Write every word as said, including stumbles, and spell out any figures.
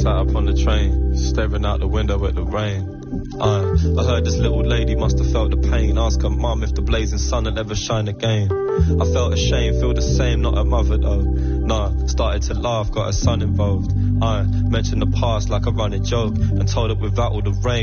sat up on the train, staring out the window at the rain. Uh, I heard this little lady must have felt the pain. Ask her mum if the blazing sun will ever shine again. I felt ashamed, feel the same, not her mother though. Nah, started to laugh, got her son involved. I mentioned the past like a running joke and told her without all the rain